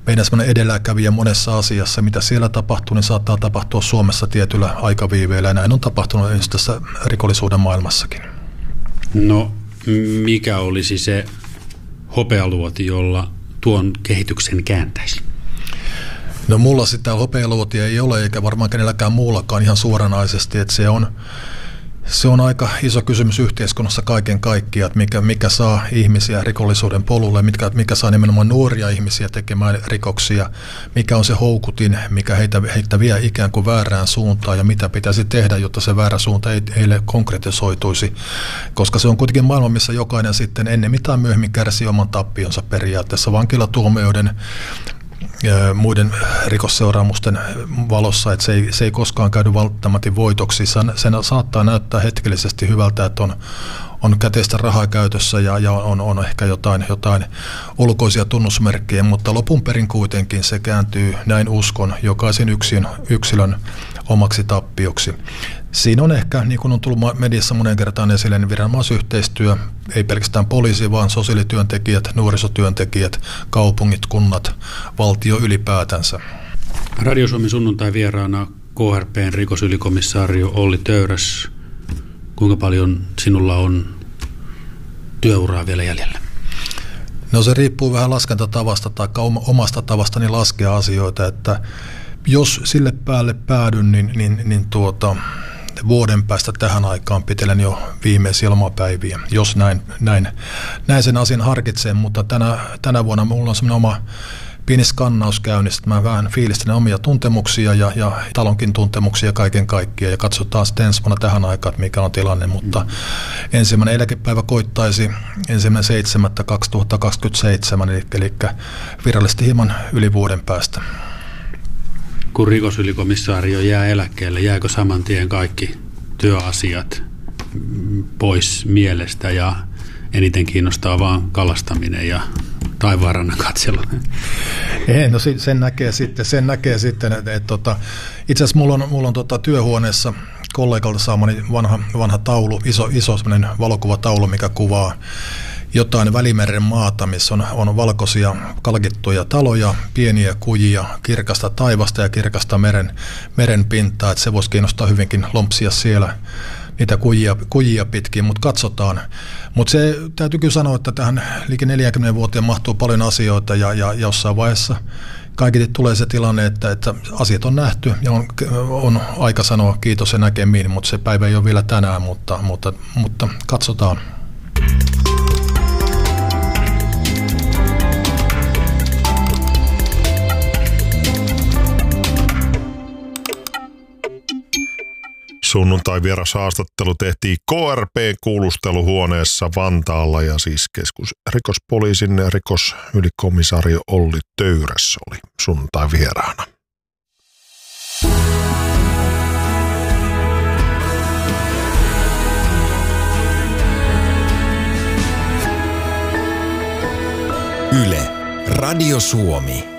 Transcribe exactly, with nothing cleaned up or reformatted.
meidän semmoinen edelläkävijä monessa asiassa. Mitä siellä tapahtuu, niin saattaa tapahtua Suomessa tietyllä aikaviiveellä, ja näin on tapahtunut ensin tässä rikollisuuden maailmassakin. No, mikä olisi se hopealuoti, jolla tuon kehityksen kääntäisi? No mulla sitä hopealuotia ei ole, eikä varmaan kenelläkään muullakaan ihan suoranaisesti, että se on, se on aika iso kysymys yhteiskunnassa kaiken kaikkiaan, että mikä, mikä saa ihmisiä rikollisuuden polulle, mikä, mikä saa nimenomaan nuoria ihmisiä tekemään rikoksia, mikä on se houkutin, mikä heitä, heitä vie ikään kuin väärään suuntaan ja mitä pitäisi tehdä, jotta se väärä suunta ei heille konkretisoituisi, koska se on kuitenkin maailma, missä jokainen sitten ennen mitään myöhemmin kärsii oman tappionsa periaatteessa vankilatuomioiden muiden rikosseuraamusten valossa, että se ei, se ei koskaan käydy välttämättä voitoksi. Sen, sen saattaa näyttää hetkellisesti hyvältä, että on, on käteistä rahaa käytössä ja, ja on, on ehkä jotain, jotain ulkoisia tunnusmerkkejä, mutta lopun perin kuitenkin se kääntyy, näin uskon, jokaisen yksin, yksilön omaksi tappioksi. Siinä on ehkä, niin kuin on tullut mediassa monen kertaan esille, niin viranomaisyhteistyö, ei pelkästään poliisi, vaan sosiaalityöntekijät, nuorisotyöntekijät, kaupungit, kunnat, valtio ylipäätänsä. Radio Suomen sunnuntai vieraana K R P:n rikosylikomissaario Olli Töyräs. Kuinka paljon sinulla on työuraa vielä jäljellä? No se riippuu vähän laskentatavasta tai omasta tavastani laskea asioita, että jos sille päälle päädyn, niin, niin, niin tuota, vuoden päästä tähän aikaan pitelen jo viimeisiä lomapäiviä, jos näin, näin, näin sen asian harkitsen, mutta tänä, tänä vuonna minulla on semmoinen oma pieni skannaus käynnissä, että mä vähän fiilistelen omia tuntemuksia ja, ja talonkin tuntemuksia kaiken kaikkiaan ja katsotaan sitten ensi vuonna tähän aikaan, että mikä on tilanne, mutta mm. ensimmäinen eläkepäivä koittaisi ensimmäinen seitsemättä kaksituhattakaksikymmentäseitsemän, eli, eli virallisesti hieman yli vuoden päästä. Kun rikosylikomissaario jää eläkkeelle, jääkö saman tien kaikki työasiat pois mielestä ja eniten kiinnostaa vaan kalastaminen ja taivaanrannan katselu? Ei, no sen näkee sitten, sen näkee sitten että, että, että itse asiassa mulla on, mulla on tota, työhuoneessa kollegalta saamani vanha, vanha taulu, iso, iso semmoinen valokuvataulu, mikä kuvaa jotain Välimeren maata, missä on, on valkoisia kalkittuja taloja, pieniä kujia, kirkasta taivasta ja kirkasta meren, meren pintaa, että se voisi kiinnostaa hyvinkin lompsia siellä niitä kujia, kujia pitkin, mutta katsotaan. Mutta se täytyy kyllä sanoa, että tähän liikin neljäkymmentä vuoteen mahtuu paljon asioita ja, ja jossain vaiheessa kaikille tulee se tilanne, että, että asiat on nähty ja on, on aika sanoa kiitos ja näkemiin, mutta se päivä ei ole vielä tänään, mutta, mutta, mutta katsotaan. Sunnuntai vierashaastattelu tehtiin K R P-kuulusteluhuoneessa Vantaalla ja siis keskusrikospoliisin rikosylikomissaario Olli Töyräs oli sunnuntai vieraana. Yle, Radio Suomi.